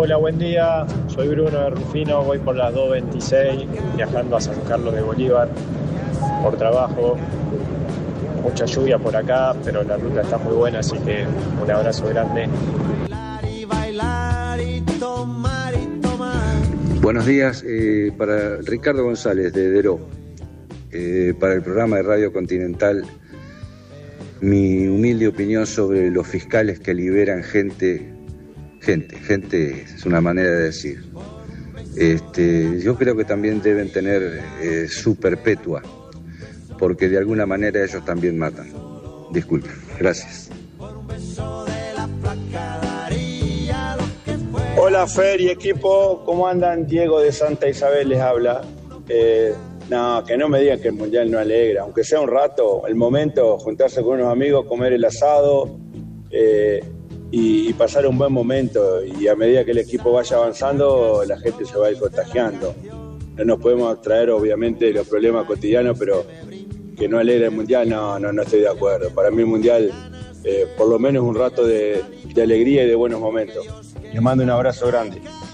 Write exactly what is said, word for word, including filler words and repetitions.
Hola, buen día. Soy Bruno de Rufino, voy por las dos veintiséis, viajando a San Carlos de Bolívar por trabajo. Mucha lluvia por acá, pero la ruta está muy buena, así que un abrazo grande. Buenos días, eh, para Ricardo González de Deró, eh, para el programa de Radio Continental. Mi humilde opinión sobre los fiscales que liberan gente, gente, gente es una manera de decir. Este, yo creo que también deben tener eh, su perpetua, porque de alguna manera ellos también matan. Disculpen, gracias. Hola Fer y equipo, ¿cómo andan? Diego de Santa Isabel les habla. Eh, no, que no me digan que el Mundial no alegra, aunque sea un rato, el momento, juntarse con unos amigos, comer el asado eh, y, y pasar un buen momento. Y a medida que el equipo vaya avanzando, la gente se va a ir contagiando. No nos podemos abstraer obviamente de los problemas cotidianos, pero que no alegra el Mundial, no, no, no estoy de acuerdo. Para mí el Mundial, eh, por lo menos un rato de, de alegría y de buenos momentos. Les mando un abrazo grande.